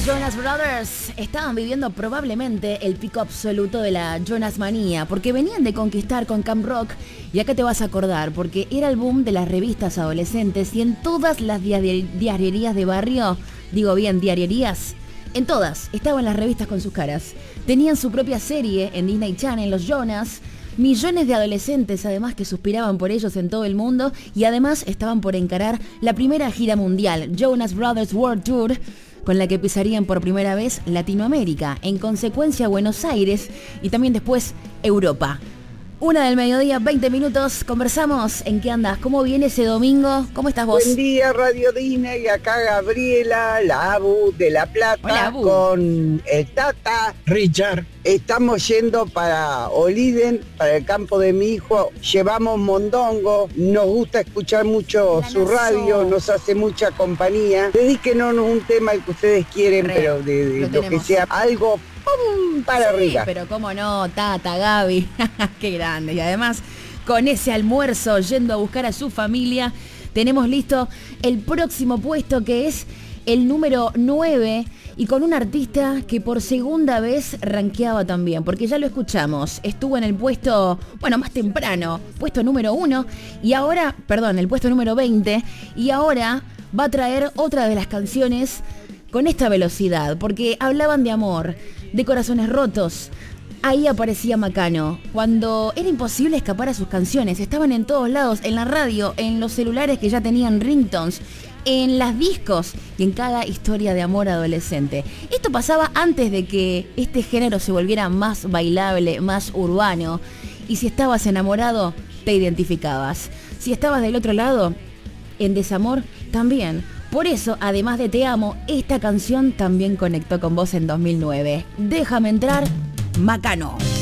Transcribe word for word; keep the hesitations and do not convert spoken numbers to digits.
Jonas Brothers estaban viviendo probablemente el pico absoluto de la Jonas manía, porque venían de conquistar con Camp Rock, y acá te vas a acordar, porque era el boom de las revistas adolescentes y en todas las diari- diarierías de barrio, digo bien, diarierías, en todas estaban las revistas con sus caras. Tenían su propia serie en Disney Channel, los Jonas. Millones de adolescentes además que suspiraban por ellos en todo el mundo y además estaban por encarar la primera gira mundial, Jonas Brothers World Tour, con la que pisarían por primera vez Latinoamérica, en consecuencia Buenos Aires y también después Europa. Una del mediodía, veinte minutos, conversamos. ¿En qué andas? ¿Cómo viene ese domingo? ¿Cómo estás vos? Buen día, Radio Disney, acá Gabriela, la Abu de La Plata. Hola, Abu. Con el Tata. Richard. Estamos yendo para Oliden, para el campo de mi hijo. Llevamos mondongo, nos gusta escuchar mucho La su nazo. radio, nos hace mucha compañía. Dedíquenos un tema el que ustedes quieren, Re, pero de, de lo lo, que tenemos. sea algo ¡pum! Para Sí, arriba. pero cómo no, Tata, Gaby, qué grande. Y además, con ese almuerzo, yendo a buscar a su familia, tenemos listo el próximo puesto, que es el número nueve, y con un artista que por segunda vez rankeaba también, porque ya lo escuchamos, estuvo en el puesto, bueno, más temprano, puesto número uno, y ahora, perdón, el puesto número veinte, y ahora va a traer otra de las canciones con esta velocidad, porque hablaban de amor, de corazones rotos. Ahí aparecía Macano, cuando era imposible escapar a sus canciones. Estaban en todos lados, en la radio, en los celulares que ya tenían ringtones, en las discos y en cada historia de amor adolescente. Esto pasaba antes de que este género se volviera más bailable, más urbano. Y si estabas enamorado, te identificabas. Si estabas del otro lado, en desamor, también. Por eso, además de Te Amo, esta canción también conectó con vos en dos mil nueve. Déjame entrar, Macano.